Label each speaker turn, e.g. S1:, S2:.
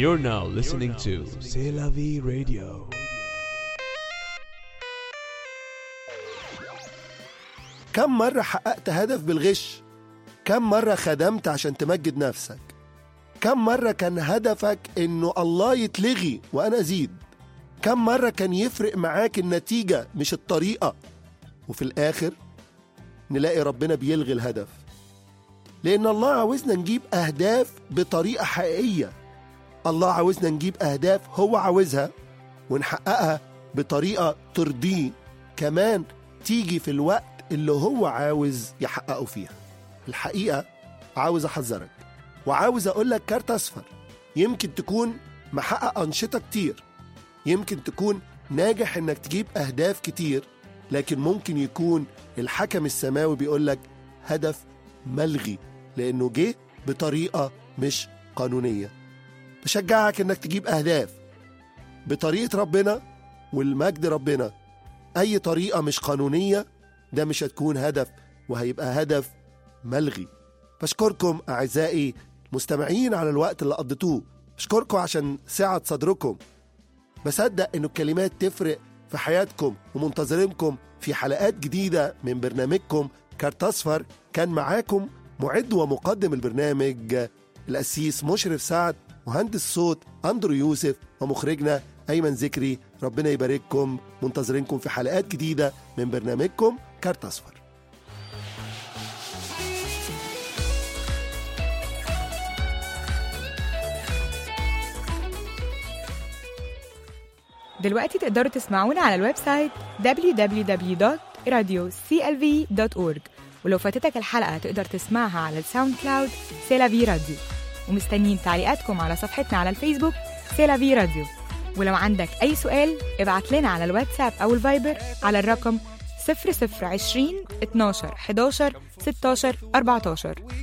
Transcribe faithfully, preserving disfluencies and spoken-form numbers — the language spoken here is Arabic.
S1: You're now listening to C'est la vie radio.
S2: كم مرة حققت هدف بالغش؟ كم مرة خدمت عشان تمجد نفسك؟ كم مرة كان هدفك إنه الله يتلغي وأنا أزيد؟ كم مرة كان يفرق معاك النتيجة مش الطريقة؟ وفي الآخر نلاقي ربنا بيلغي الهدف، لأن الله عاوزنا نجيب أهداف بطريقة حقيقية. الله عاوزنا نجيب أهداف هو عاوزها ونحققها بطريقة ترضيه، كمان تيجي في الوقت اللي هو عاوز يحققه فيها. الحقيقة عاوز أحذرك وعاوز أقولك كارت أصفر. يمكن تكون محقق أنشطة كتير، يمكن تكون ناجح إنك تجيب أهداف كتير، لكن ممكن يكون الحكم السماوي بيقولك هدف ملغي لأنه جه بطريقة مش قانونية. بشجعك إنك تجيب أهداف بطريقة ربنا والمجد ربنا. أي طريقة مش قانونية ده مش هتكون هدف، وهيبقى هدف ملغي. بشكركم أعزائي المستمعين على الوقت اللي قضيتوه، بشكركم عشان سعة صدركم. بصدق إنه الكلمات تفرق في حياتكم، ومنتظرينكم في حلقات جديدة من برنامجكم كارت أصفر. كان معاكم معد ومقدم البرنامج القسيس مشرف سعد، مهندس صوت أندرو يوسف، ومخرجنا أيمن ذكري. ربنا يبارككم، منتظرينكم في حلقات جديدة من برنامجكم كارت أصفر.
S3: دلوقتي تقدروا تسمعونا على الويب سايت دبليو دبليو دبليو دوت راديو سي إل في دوت أورج، ولو فاتتك الحلقة تقدر تسمعها على الساوند كلاود سيلافي راديو. ومستنيين تعليقاتكم على صفحتنا على الفيسبوك سيلافي راديو. ولو عندك أي سؤال ابعت لنا على الواتساب أو الفايبر على الرقم صفر صفر عشرين اتناشر حداشر ستاشر أربعتاشر.